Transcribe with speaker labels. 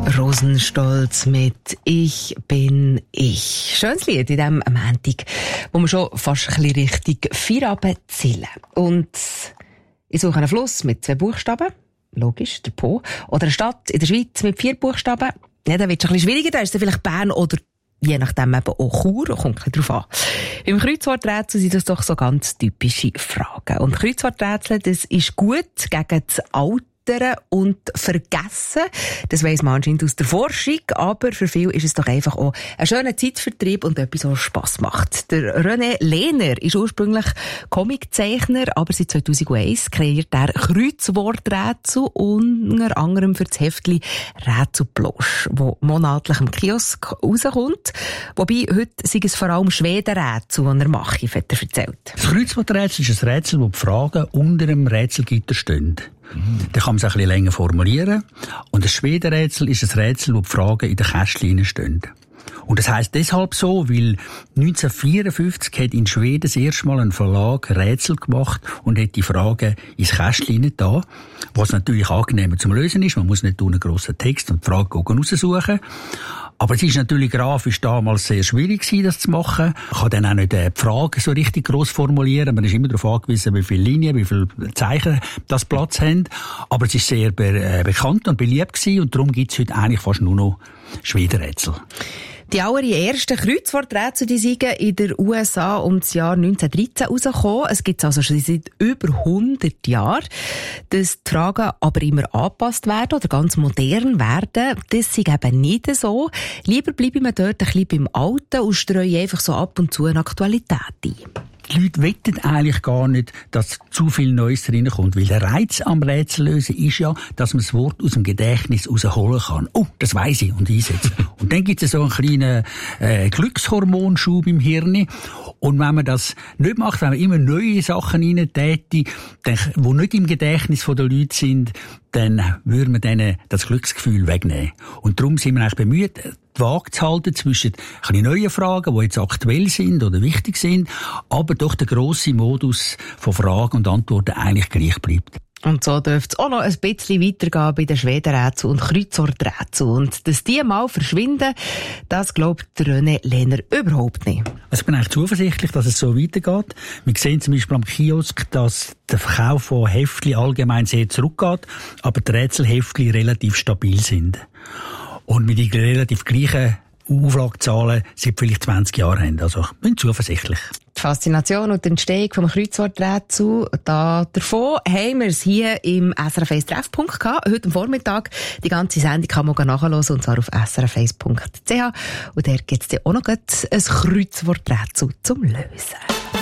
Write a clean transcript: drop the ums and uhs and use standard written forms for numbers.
Speaker 1: Rosenstolz mit «Ich bin ich». Schönes Lied in diesem Montag, wo wir schon fast ein bisschen Richtung Feierabend zielen. Und ich suche einen Fluss mit 2 Buchstaben. Logisch, der Po. Oder eine Stadt in der Schweiz mit 4 Buchstaben. Ja, dann wird es ein bisschen schwieriger. Da ist es vielleicht Bern oder je nachdem eben auch Chur. Kommt ein bisschen drauf an. Beim Kreuzworträtsel sind das doch so ganz typische Fragen. Und Kreuzworträtsel, das ist gut gegen das Alter und Vergessen. Das weiss man anscheinend aus der Forschung, aber für viele ist es doch einfach auch ein schöner Zeitvertrieb und etwas, was Spass macht. Der René Lehner ist ursprünglich Comiczeichner, aber seit 2001 kreiert er Kreuzworträtsel unter anderem für das Heftli Rätselplosch, das monatlich im Kiosk rauskommt. Wobei, heute sind es vor allem Schwedenrätsel, die er macht, hat er erzählt.
Speaker 2: Das Kreuzworträtsel ist ein Rätsel, wo die Fragen unter dem Rätselgitter stehen. Dann kann man es ein bisschen länger formulieren. Und das Schwedenrätsel ist ein Rätsel, wo die Fragen in den Kästchen stehen. Und das heisst deshalb so, weil 1954 hat in Schweden das erste Mal ein Verlag Rätsel gemacht und hat die Fragen ins Kästchen da, was natürlich angenehmer zum Lösen ist. Man muss nicht einen grossen Text und die Fragen raussuchen. Aber es ist natürlich grafisch damals sehr schwierig gewesen, das zu machen. Man kann dann auch nicht die Fragen so richtig gross formulieren. Man ist immer darauf angewiesen, wie viele Linien, wie viele Zeichen das Platz haben. Aber es ist sehr bekannt und beliebt gewesen und darum gibt es heute eigentlich fast nur noch Schwedenrätsel.
Speaker 1: Die allerersten Kreuzworträtsel, die sind in den USA um das Jahr 1913 rausgekommen. Es gibt es also schon seit über 100 Jahren. Dass die Fragen aber immer angepasst werden oder ganz modern werden, das ist eben nicht so. Lieber bleibe ich mir dort ein bisschen beim Alten und streue einfach so ab und zu eine Aktualität ein.
Speaker 2: Die Leute wollen eigentlich gar nicht, dass zu viel Neues reinkommt, weil der Reiz am Rätsellösen ist ja, dass man das Wort aus dem Gedächtnis rausholen kann. Oh, das weiss ich und einsetzen. Und dann gibt es so einen kleinen Glückshormonschub im Hirn. Und wenn man das nicht macht, wenn man immer neue Sachen reintäte, die nicht im Gedächtnis der Leute sind, dann würde man denen das Glücksgefühl wegnehmen. Und darum sind wir eigentlich bemüht, die Waage zu halten zwischen neuen Fragen, die jetzt aktuell sind oder wichtig sind, aber doch der grosse Modus von Fragen und Antworten eigentlich gleich bleibt.
Speaker 1: Und so dürfte es auch noch ein bisschen weitergehen bei den Schwedenrätseln und Kreuzworträtseln. Und dass die mal verschwinden, das glaubt René Lehner überhaupt nicht.
Speaker 2: Also ich bin eigentlich zuversichtlich, dass es so weitergeht. Wir sehen zum Beispiel am Kiosk, dass der Verkauf von Heftli allgemein sehr zurückgeht, aber die Rätselheftli relativ stabil sind. Und mit den relativ gleichen Auflagezahlen seit vielleicht 20 Jahren haben. Also ich bin zuversichtlich.
Speaker 1: Die Faszination und die Entstehung vom Kreuzworträtsel, davon haben wir es hier im SRF 1 Treffpunkt gehabt. Heute am Vormittag. Die ganze Sendung kann man nachhören, und zwar auf srf1.ch. Und da gibt es auch noch ein Kreuzworträtsel zum Lösen.